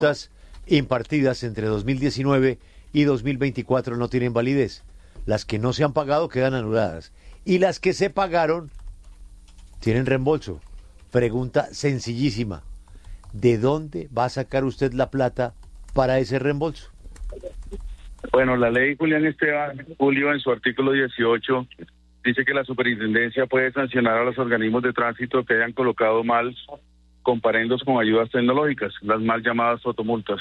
multas impartidas entre 2019 y 2024 no tienen validez. Las que no se han pagado quedan anuladas. Y las que se pagaron tienen reembolso. Pregunta sencillísima. ¿De dónde va a sacar usted la plata para ese reembolso? Bueno, la ley Julián Esteban, Julio, en su artículo 18, dice que la superintendencia puede sancionar a los organismos de tránsito que hayan colocado mal comparendos con ayudas tecnológicas, las mal llamadas fotomultas.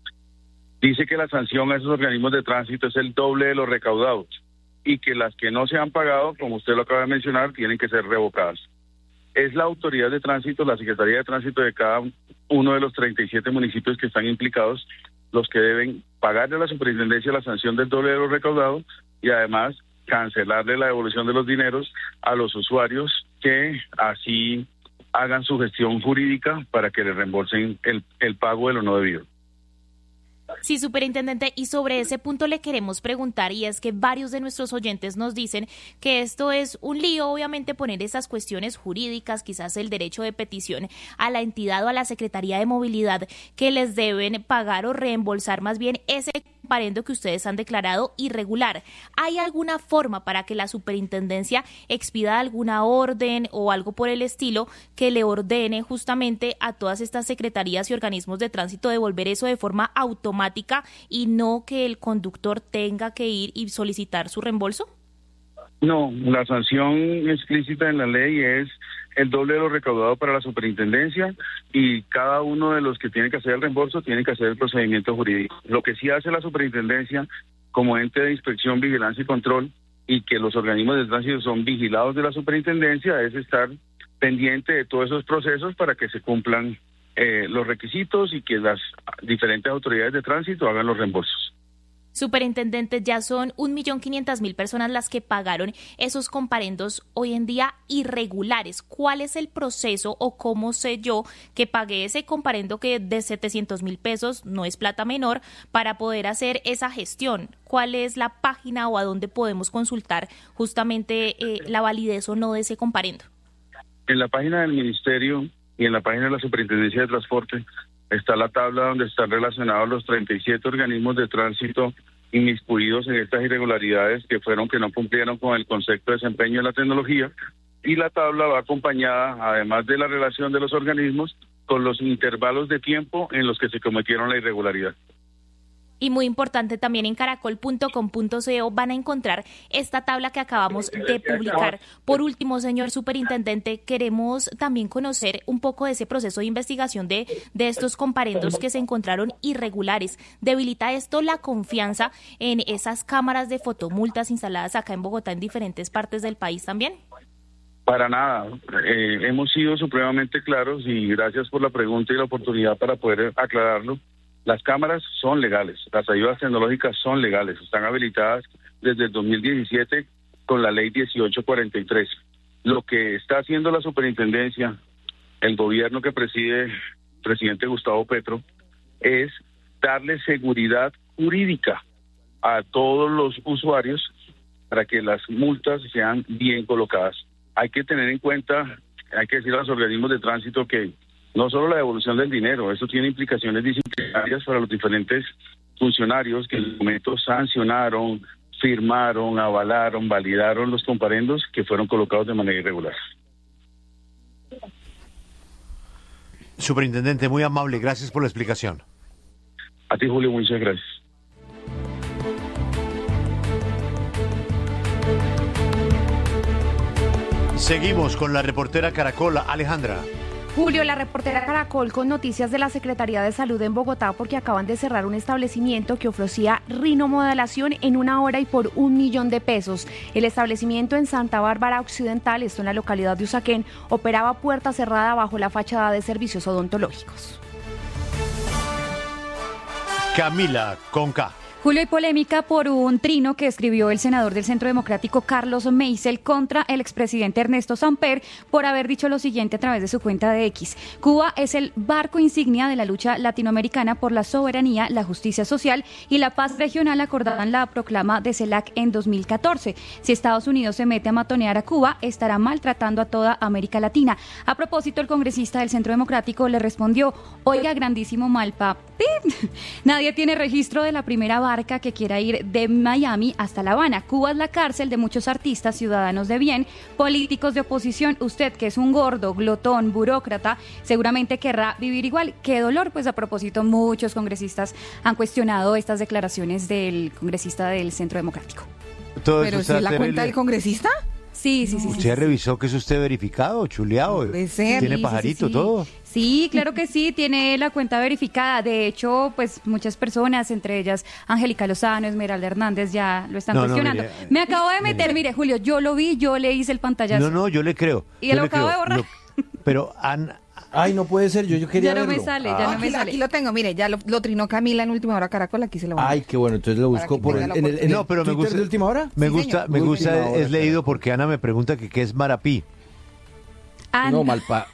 Dice que la sanción a esos organismos de tránsito es el doble de los recaudados y que las que no se han pagado, como usted lo acaba de mencionar, tienen que ser revocadas. Es la autoridad de tránsito, la Secretaría de Tránsito de cada uno de los 37 municipios que están implicados, los que deben pagarle a la superintendencia la sanción del doble de los recaudados y además cancelarle la devolución de los dineros a los usuarios que así hagan su gestión jurídica para que le reembolsen el pago de lo no debido. Sí, superintendente, y sobre ese punto le queremos preguntar, y es que varios de nuestros oyentes nos dicen que esto es un lío, obviamente, poner esas cuestiones jurídicas, quizás el derecho de petición a la entidad o a la Secretaría de Movilidad, que les deben pagar o reembolsar más bien ese comparendo que ustedes han declarado irregular. ¿Hay alguna forma para que la superintendencia expida alguna orden o algo por el estilo que le ordene justamente a todas estas secretarías y organismos de tránsito devolver eso de forma automática y no que el conductor tenga que ir y solicitar su reembolso? No, la sanción explícita en la ley es el doble de lo recaudado para la superintendencia y cada uno de los que tiene que hacer el reembolso tiene que hacer el procedimiento jurídico. Lo que sí hace la superintendencia como ente de inspección, vigilancia y control y que los organismos de tránsito son vigilados de la superintendencia es estar pendiente de todos esos procesos para que se cumplan los requisitos y que las diferentes autoridades de tránsito hagan los reembolsos. Superintendente, ya son 1.500.000 personas las que pagaron esos comparendos hoy en día irregulares. ¿Cuál es el proceso o cómo sé yo que pagué ese comparendo que de 700.000 pesos no es plata menor para poder hacer esa gestión? ¿Cuál es la página o a dónde podemos consultar justamente la validez o no de ese comparendo? En la página del Ministerio y en la página de la Superintendencia de Transporte está la tabla donde están relacionados los 37 organismos de tránsito inmiscuidos en estas irregularidades que no cumplieron con el concepto de desempeño de la tecnología, y la tabla va acompañada, además de la relación de los organismos, con los intervalos de tiempo en los que se cometieron la irregularidad. Y muy importante, también en caracol.com.co van a encontrar esta tabla que acabamos de publicar. Por último, señor superintendente, queremos también conocer un poco de ese proceso de investigación de estos comparendos que se encontraron irregulares. ¿Debilita esto la confianza en esas cámaras de fotomultas instaladas acá en Bogotá, en diferentes partes del país también? Para nada. Hemos sido supremamente claros y gracias por la pregunta y la oportunidad para poder aclararlo. Las cámaras son legales, las ayudas tecnológicas son legales, están habilitadas desde el 2017 con la ley 1843. Lo que está haciendo la superintendencia, el gobierno que preside el presidente Gustavo Petro, es darle seguridad jurídica a todos los usuarios para que las multas sean bien colocadas. Hay que tener en cuenta, hay que decir a los organismos de tránsito que no solo la devolución del dinero, eso tiene implicaciones disciplinarias para los diferentes funcionarios que en el momento sancionaron, firmaron, avalaron, validaron los comparendos que fueron colocados de manera irregular. Superintendente, muy amable, gracias por la explicación. A ti, Julio, muchas gracias. Seguimos con la reportera Caracol, Alejandra. Julio, la reportera Caracol con noticias de la Secretaría de Salud en Bogotá porque acaban de cerrar un establecimiento que ofrecía rinomodelación en 1 hora y por 1 millón de pesos. El establecimiento en Santa Bárbara Occidental, esto en la localidad de Usaquén, operaba puerta cerrada bajo la fachada de servicios odontológicos. Camila Conca. Julio, hay polémica por un trino que escribió el senador del Centro Democrático Carlos Meisel contra el expresidente Ernesto Samper por haber dicho lo siguiente a través de su cuenta de X. Cuba es el barco insignia de la lucha latinoamericana por la soberanía, la justicia social y la paz regional acordada en la proclama de CELAC en 2014. Si Estados Unidos se mete a matonear a Cuba, estará maltratando a toda América Latina. A propósito, el congresista del Centro Democrático le respondió: oiga, grandísimo Malpa, Nadie tiene registro de la primera barca que quiera ir de Miami hasta La Habana. Cuba es la cárcel de muchos artistas, ciudadanos de bien, políticos de oposición. Usted, que es un gordo, glotón, burócrata, seguramente querrá vivir igual. Qué dolor, pues a propósito, muchos congresistas han cuestionado estas declaraciones del congresista del Centro Democrático. Todo ¿Pero eso si está es la terrible. cuenta del congresista? Sí. ¿Usted ya revisó que es usted verificado, chuleado? Puede ser. ¿Tiene Sí, pajarito, sí. todo? Sí, claro que sí, tiene la cuenta verificada. De hecho, pues muchas personas, entre ellas Angélica Lozano, Esmeralda Hernández, ya lo están No, cuestionando. mire, Me acabo de meter, mire, Julio, yo lo vi, yo le hice el pantallazo. No, yo le creo. Y yo lo le acabo creo. de borrar. Pero Ay, no puede ser, yo quería Ya no verlo. me sale, ya no me sale. Aquí lo tengo, mire, ya lo trinó Camila en Última Hora Caracol, aquí se lo voy a Ay, qué bueno, entonces lo busco por tenga la en el No, pero me Twitter gusta. de Última Hora. Me Sí, gusta, señor. me gusta, Última Hora, es leído Caracol. porque Ana me pregunta que qué es Marapí. No, Malpapi.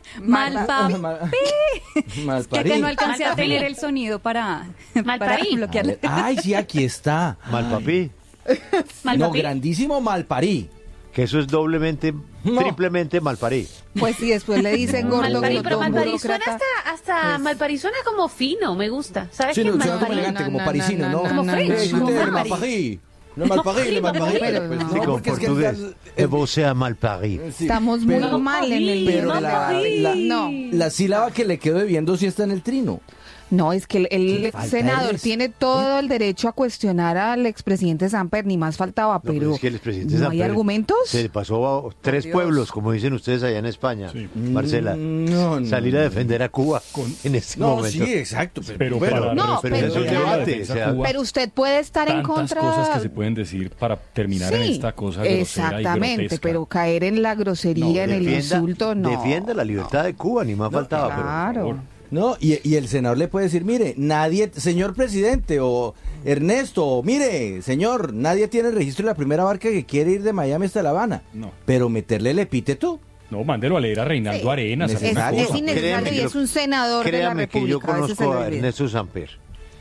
Malparí. Que acá no alcancé a Malparí. tener el sonido para Malparí. bloquearle. Ay, sí, aquí está. Malpapí. No, Malparí. grandísimo Malparí. Que eso es doblemente, No. triplemente Malparí. Pues sí, después le dicen gordo, Malparí, pero glotón, Malparí suena burócrata. hasta Malparí suena como fino, me gusta. ¿Sabes Sí, qué no, es suena como Malparí? elegante, como No, parisino, no, ¿no? no, Como no, French, no, como no, Le Malparí. Malparí. Le Malparí, le Malparí. Pero Pues no. Sí, como porque es que portugués. es- Vos sea Malparí. sí, Estamos muy pero- mal en el Pero Malparí. No. la sílaba que le quedó debiendo sí está en el trino. No, es que el le falta senador es- tiene todo el derecho a cuestionar al expresidente Samper, ni más faltaba, No, pero es que el expresidente ¿no hay Samper argumentos? Se le pasó a tres Dios. pueblos, como dicen ustedes allá en España, Marcela. No, no, Salir a no. defender a Cuba en este No, momento. sí, exacto. Pero para No, pero pero es un ya- debate. O sea, Pero usted puede estar en tantas contra... cosas que se pueden decir para terminar en Sí, esta cosa grosera y exactamente, grotesca. pero caer en la grosería, en el insulto, no. defienda la libertad de Cuba, ni más faltaba. Pero, Claro. No, y el senador le puede decir, mire, nadie, señor presidente, o Ernesto, o mire, señor, nadie tiene registro de la primera barca que quiere ir de Miami hasta La Habana. No. Pero meterle el epíteto. No, mándelo a leer a Reinaldo Sí. Arenas. Es, Necesario. alguna es cosa. innecesario Créame y que es lo- un senador de la créame que yo República. a veces se conozco le a olvida. Ernesto Samper.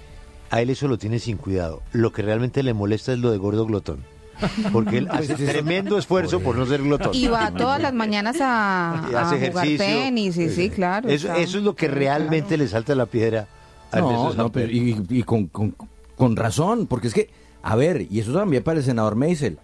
A él eso lo tiene sin cuidado. Lo que realmente le molesta es lo de gordo glotón. Porque él hace tremendo esfuerzo por no ser glotón. Y va todas las mañanas a, Y hace a jugar ejercicio. tenis, sí, claro. Eso, está- eso es lo que realmente le salta la piedra a Ernesto No, no, Samper. pero y con razón, porque es que, a ver, y eso también para el senador Meisel,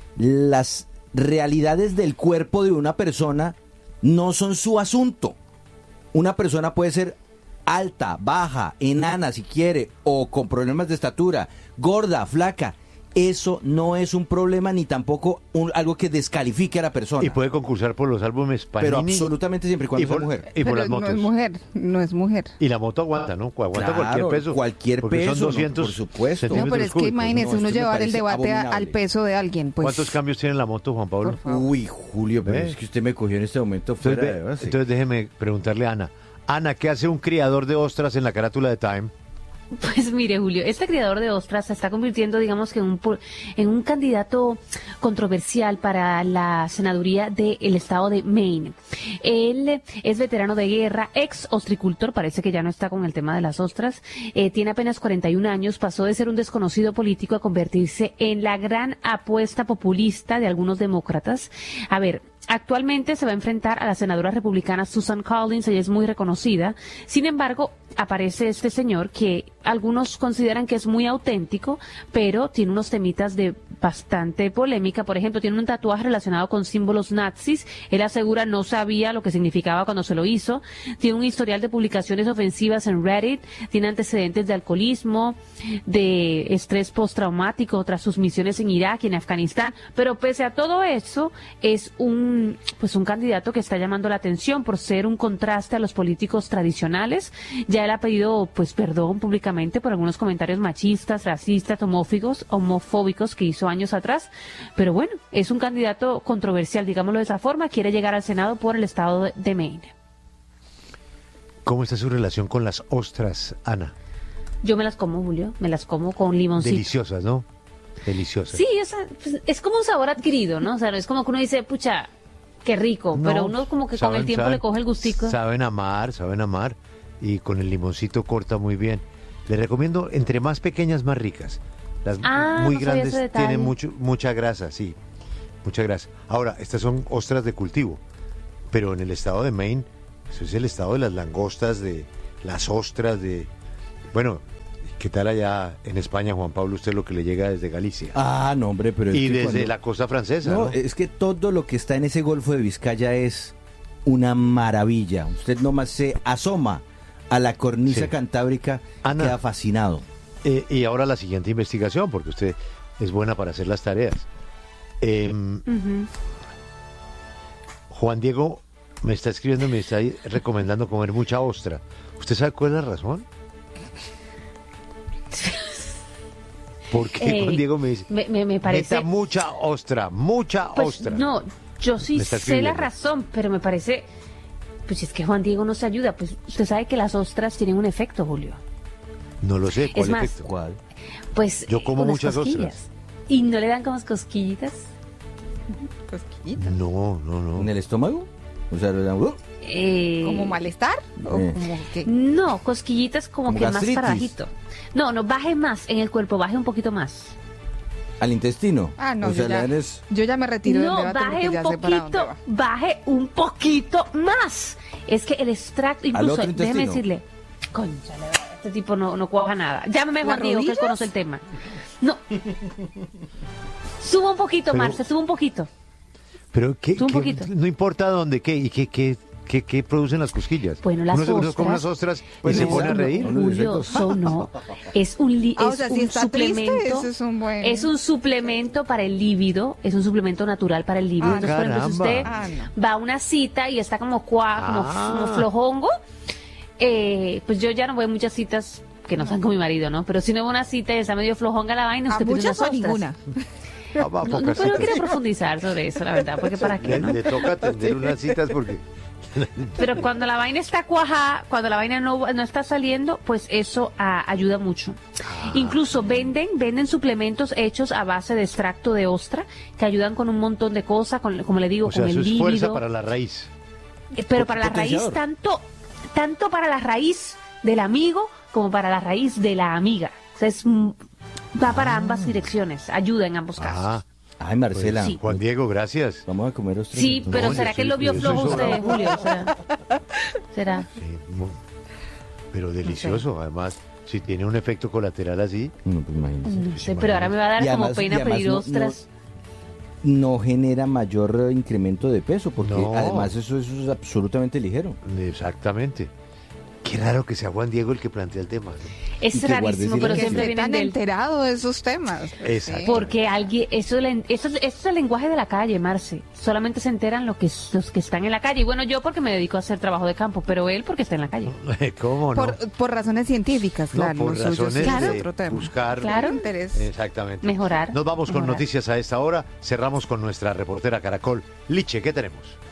las realidades del cuerpo de una persona no son su asunto. Una persona puede ser alta, baja, enana si quiere, o con problemas de estatura, gorda, flaca. Eso no es un problema ni tampoco algo que descalifique a la persona. Y puede concursar por los álbumes Panini. pero absolutamente siempre y cuando y sea por, mujer. y por Pero las motos. no es mujer, no es mujer. Y la moto aguanta, ¿no? Aguanta Claro, cualquier peso. cualquier porque peso, son ¿no? 200 por supuesto. No, pero centímetros es que cúbicos, imagínese no, uno esto me llevar el parece debate al abominable. peso de alguien, pues. ¿Cuántos cambios tiene la moto, Juan Pablo? Por favor. Uy, Julio, pero ¿Eh? es que usted me cogió en este momento Entonces, fuera de base. entonces déjeme preguntarle a Ana. Ana, ¿qué hace un criador de ostras en la carátula de Time? Pues mire, Julio, este criador de ostras se está convirtiendo, digamos que en un candidato controversial para la senaduría del estado de Maine. Él es veterano de guerra, ex ostricultor, parece que ya no está con el tema de las ostras, tiene apenas 41 años, pasó de ser un desconocido político a convertirse en la gran apuesta populista de algunos demócratas. A ver, actualmente se va a enfrentar a la senadora republicana Susan Collins, ella es muy reconocida. Sin embargo, aparece este señor que algunos consideran que es muy auténtico, pero tiene unos temitas de bastante polémica. Por ejemplo, tiene un tatuaje relacionado con símbolos nazis. Él asegura no sabía lo que significaba cuando se lo hizo. Tiene un historial de publicaciones ofensivas en Reddit. Tiene antecedentes de alcoholismo, de estrés postraumático tras sus misiones en Irak y en Afganistán. Pero pese a todo eso, es un candidato que está llamando la atención por ser un contraste a los políticos tradicionales. Ya él ha pedido perdón públicamente por algunos comentarios machistas, racistas, homofóbicos que hizo años atrás. Pero bueno, es un candidato controversial, digámoslo de esa forma. Quiere llegar al Senado por el estado de Maine. ¿Cómo está su relación con las ostras, Ana? Yo me las como, Julio, me las como con limoncito. Deliciosas, ¿no? Deliciosas. Sí, o sea, es como un sabor adquirido, ¿no? O sea, es como que uno dice, pucha, qué rico, No, pero uno como que con el tiempo le coge el gustico. Saben amar, y con el limoncito corta muy bien. Les recomiendo, entre más pequeñas, más ricas. Las muy no sabía grandes ese detalle. tienen mucha grasa, sí, mucha grasa. Ahora, estas son ostras de cultivo, pero en el estado de Maine, eso es el estado de las langostas, de las ostras, de Bueno, ¿qué tal allá en España, Juan Pablo, usted lo que le llega desde Galicia? Ah, no, hombre, pero es Y que desde cuando- la costa francesa, No, ¿no? es que todo lo que está en ese Golfo de Vizcaya es una maravilla. Usted nomás se asoma a la cornisa Sí. cantábrica, Ana. queda fascinado. Y ahora la siguiente investigación, porque usted es buena para hacer las tareas. Juan Diego me está escribiendo, me está recomendando comer mucha ostra. ¿Usted sabe cuál es la razón? ¿Por qué Juan Diego me dice? Me parece... Meta mucha ostra, mucha Pues ostra. no, yo sí Me está sé la escribiendo. razón, pero me parece... Pues es que Juan Diego no se ayuda. Pues usted sabe que las ostras tienen un efecto, Julio. No lo sé, ¿cuál Es más, efecto? ¿Cuál? Pues Yo como unas muchas cosquillas. ostras. ¿Y no le dan como cosquillitas? No, no, no. ¿En el estómago? O sea, ¿Como malestar? ¿O Eh. como qué? No, cosquillitas como Como que más gastritis. para bajito. No, no, baje más en el cuerpo, baje un poquito más. al intestino. Ah, no, o sea, yo ya, le dan es- yo ya me retiro del No, debate baje porque un ya sé para dónde poquito, va. baje un poquito más. Es que el extracto, incluso, otro déjeme intestino. decirle, cónchale, este tipo no cuaja nada. Llámame Juan ¿Las Diego, que él rodillas? conoce el tema. No. Suba un poquito, Pero- Marce, suba un poquito. Pero ¿qué, Tú un qué- poquito. no importa dónde, qué, y qué producen las cosquillas. Bueno, las uno come unas ostras y se no, pone a no, reír. no, no. Julio, no. Es un, Ah, o es sea, un si está triste, suplemento. ese es un buen... Es un suplemento para el líbido, es un suplemento natural para el líbido. Ah, Entonces, por ejemplo, si usted caramba. va a una cita y está como Ah. como flojongo, pues yo ya no voy a muchas citas que no sean con mi marido, ¿no? Pero si no voy a una cita y está medio flojonga la vaina, ¿A usted pide muchas unas o a ostras. ninguna? Ah, No, pocas pero no citas. quiero profundizar sobre eso, la verdad, porque para qué, ¿no? Le toca atender unas citas porque... Pero cuando la vaina está cuajada, cuando la vaina no está saliendo, pues eso ayuda mucho. Ah. Incluso venden suplementos hechos a base de extracto de ostra que ayudan con un montón de cosas, como le digo, O sea, con eso el es fuerza líbido. para la raíz. Pero para la raíz, Potenciador. tanto para la raíz del amigo como para la raíz de la amiga. O sea, va para ambas direcciones, ayuda en ambos casos. Ah, Ay, Marcela. Sí. Juan Diego, gracias. Vamos a comer ostras. Sí, entonces. pero No, ¿será yo que soy- lo vio yo flojo soy usted, sobrado. Julio? ¿Será? Sí, pero delicioso, además, si tiene un efecto colateral así, No, pues imagínese. No sé, pero ahora me va a dar Y como además- pena y además pedir no- ostras. No genera mayor incremento de peso, porque No. además eso es absolutamente ligero. exactamente. Qué raro que sea Juan Diego el que plantea el tema. ¿no? Y Es que guarde rarísimo, pero silencio. Que siempre esté vienen tan de él. enterado de esos temas. Exacto. Porque alguien, eso es el lenguaje de la calle, Marce. Solamente se enteran los que están en la calle. Y bueno, yo porque me dedico a hacer trabajo de campo, pero él porque está en la calle. ¿Cómo no? Por razones científicas, No, claro. por lo suyo razones sí es de otro tema. buscar... Claro. Interés. Exactamente. Mejorar. Nos vamos con Mejorar. noticias a esta hora. Cerramos con nuestra reportera Caracol, Liche. ¿Qué tenemos?